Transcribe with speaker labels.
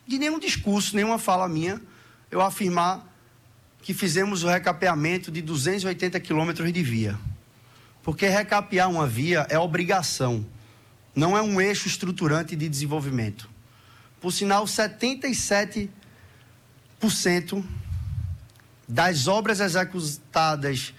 Speaker 1: de nenhum discurso, nenhuma fala minha, eu afirmar que fizemos o recapeamento de 280 quilômetros de via. Porque recapear uma via é obrigação, não é um eixo estruturante de desenvolvimento. Por sinal, 77% das obras executadas